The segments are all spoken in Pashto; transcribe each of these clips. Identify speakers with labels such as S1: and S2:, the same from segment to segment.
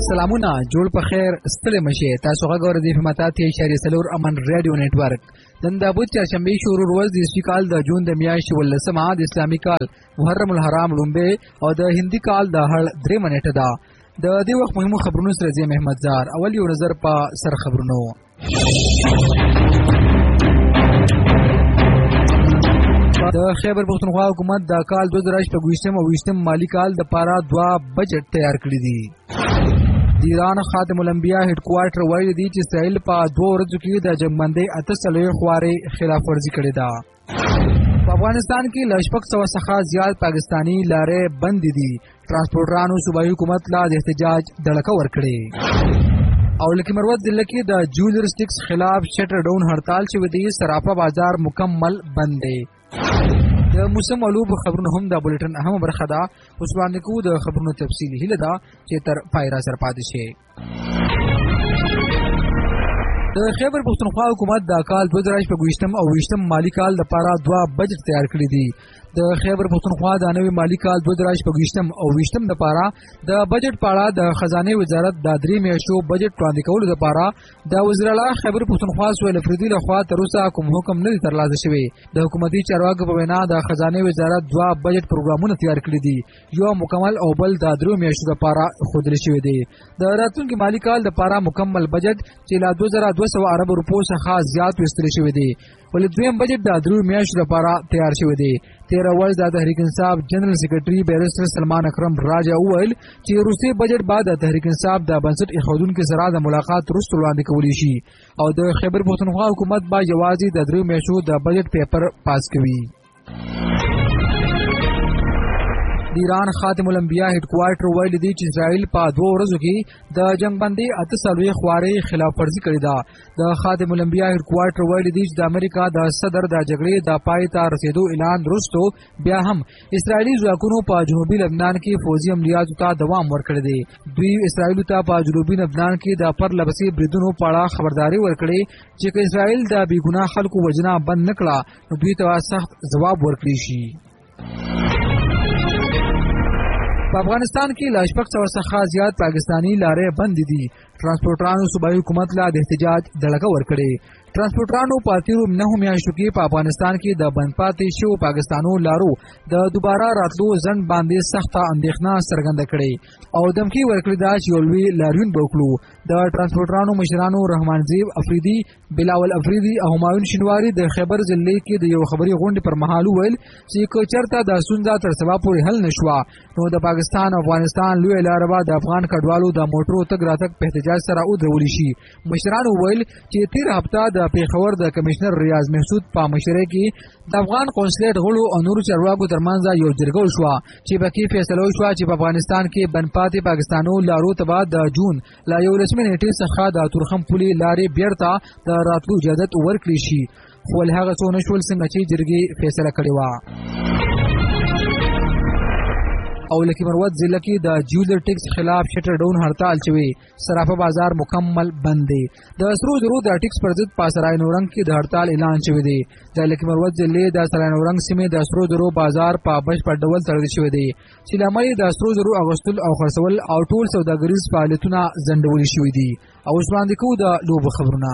S1: سلامونه جوړ په خیر ستړي مشه تاسو غوړ دی په متا ته اشاره سلور امن رادیو نتورک نن د ابو چرشنبه شروع ورځ د اسوي د جون د میاشتې ولسمه د اسلامي کال محرم الحرام لومبه او د هندي کال د هړ 3 منټه ده د دې وخت مهمو خبرونو سره زی محمد زار اول یو نظر په سر خبرونو د خیبر پختونخوا حکومت د کال 2024 او 20 مالی کال د پارا 2 بجټ تیار کړی دی د ایران خاتم الانبیاء هډ کوارټر وایي دی چې اسرائیل په 2 ورځو کې د جنگبندۍ 8 خوارې خلاف ورزي کړې ده په افغانستان کې لشپک سو څخه زیات پاکستانی لارې بند دي ترانسپورټرانو صوبایي حکومت لا د احتجاج دړکه ورکړي او لکه مروت ضلع کې د جولرسټکس خلاف شټر ډاون هړتال شوې دي سراپا بازار مکمل بند دی د موسم علوب خبرونه هم د بولټن اهم برخه ده اوس باندې کو د خبرونو تفصیلی هله ده چې تر پایرا سره پاتې شي د خیبر پختونخوا حکومت د کال 2024 او 20 مالی کال لپاره 2 بجټ تیار کړی دی د خیبر پختونخوا د نوي مالی کال 2024 او 20 لپاره د بجټ په اړه د خزانه وزارت د 3 میاشتو بجټ وړاندې کولو لپاره د وزیر اعلی خیبر پختونخوا سهیل افریدي لخوا تر اوسه کوم حکم نه ترلاسه شوی د حکومتي چارواکو په وینا د خزانه وزارت 2 بجټ پروګرامونه تیار کړی دي یو مکمل او بل د 3 میاشتو لپاره خودل شوی دی د راتلونکي مالی کال لپاره مکمل بجټ چې لا 2200 ارب روپو څخه زیات وستل شوی دی ولې دویم بجټ د 3 میاشتو لپاره تیار شوی دی 13 ورځ د تحریک انصاف جنرال سیکریټري بیرسټر سلمان اکرم راجا وویل چې روسي بجټ بعد د تحریک انصاف د بنسټ ایښودونکو سره د ملاقات وروسته وړاندې کولی شي او د خیبر پختونخوا حکومت به یوازې د 3 میاشتو د بجټ پیپر پاس کوي د ایران خاتم الانبیاء هډ کوارټر ویل دی چې اسرائیل په 2 ورځو کې د جنگبندۍ 8 خوارې خلاف ورزي کړې ده د خاتم الانبیاء هډ کوارټر ویل دی چې د امریکا د صدر د جګړې د پای ته رسیدو اعلان وروسته بیا هم اسرائیلي ځواکونو په جنوبي لبنان کې فوجي عملیاتو ته دوام ورکړی دی دوی اسرائیل ته په جنوبي لبنان کې د پرلپسې بریدونو په اړه خبرداري ورکړې چې اسرائیل د بې ګناه خلکو وژنه بند نکړه نو دوی ته سخت ځواب ورکړي شي په افغانستان کې لاشپک څخه زیات پاکستانی لارې بند دي ترانسپورټرانو صوبایي حکومت لا د احتجاج دړکه ورکړي ترانسپورټرانو په تیرو 9 میاشتو کې په افغانستان کې د بند پاتې شو پاکستانو لارو د دوباره راتلو ځند باندې سخته اندېښنه څرګنده کړې او دمکی ورکړې دا چې ولوي لاریون وکړو د ترانسپورټرانو مشرانو رحمان زیب افریدي بلاول افریدي او همایون شینواری د خیبر ضلع کې د یو خبري غونډې پر مهال ویل چې کوچرته د سوندا تر سبا پورې حل نشوا نو د پاکستان او افغانستان لوی لار به د افغان کډوالو د موټرو تګ راتګ په احتجاج سره ودرول شي مشرانو ویل چې تیر هفته د پیښور د کمشنر ریاض محسود په مشرۍ کې د افغان قونسلیټ غړو او نورو چارواکو ترمنځ یو جرګه وشوه چې پکې فیصله وشوه چې په افغانستان کې بند پاتې پاکستانو لارو ته بعد د جون لا یو رسمي نیټې څخه د تورخم پولي لارې بیرته د راتلو اجازه ورکړي شي خو هغه څو نشول څنګه چې جرګې فیصله کړې و او لکه مروت ضلع کې د جولر ټیکس خلاف شټر ډاون هړتال شوی سراپا بازار مکمل بند دی د سرو زرو د ټیکس پر ضد پاسرای نورنګ کې د هړتال اعلان شوی دی د لکه مروت ضلع د سرای نورنګ سیمې د سرو زرو بازار په بشپړ ډول تړل شوی دی چې لامل د سرو زرو اغوستل او خرڅول او ټول سوداګریز فعالیتونه ځنډول شوی دي او اوس باندې کو د لوب خبرونه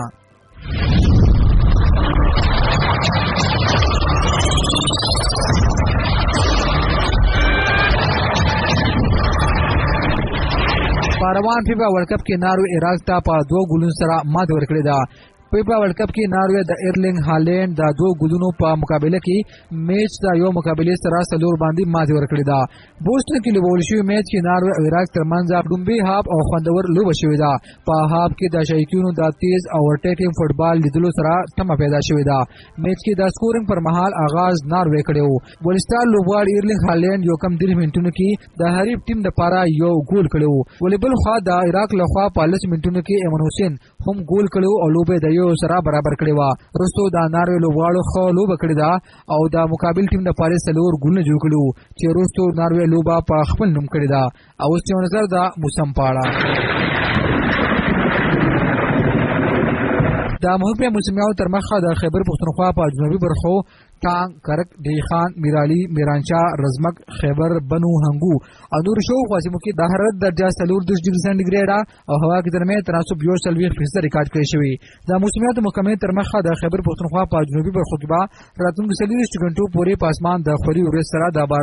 S1: روان فیفا ورلد کپ کې ناروې عراق ته په 2 ګولونو سره ماته ورکړې ده فیفا ورلد کپ کې ناروې د ایرلینګ هالینډ د 2 ګولونو په مقابله کې میچ د یو مقابله سره سلور باندې ماته ورکړې ده بوسټن کې لوبول شوی میچ کې ناروې او عراق ترمنځ ډومبي هاب او خوندور لوب شوې ده په هاب کې د شایقینو د تیز او ورټیکینګ فوتبال لیدلو سره تمه پیدا شوې ده میچ کې د سکورینګ پر مهال آغاز ناروې کړو ولستار لوبغاړي ایرلینګ هالینډ یو کم 3 منټونو کې د حریف ټیم لپاره یو ګول کړو ولې بل خوا د عراق لخوا په 10 منټونو کې ایمن حسین هم ګول کړو او لوبه د یو سره برابر کړی و رستو د ناروې لوبغاړو خو لوبه کړی دا او د مقابل ټیم د پاره سلور ګولونه جوړ کړو چې رستو ناروې لوبه په خپل نوم کړی دا او اوس یو نظر د موسم پاړه د محکمې موسمیاتو تر مخه د خیبر پښتونخوا په جنوبي برخو ټانګ، کرک، ډیخان، میرالي، میرانچا، رزمک، خیبر، بنو، هنګو او نور شاوخوا سیمو کې د حرارت درجه 34 ډګري سانتي او هوا کې درمه تناسب 40% ریکارډ کړی شوی. د موسمیاتو محکمې تر مخه د خیبر پښتونخوا په جنوبي برخو کې به راتلونکي 40 غنټو پورې په اسمان د خوري ورځ سره د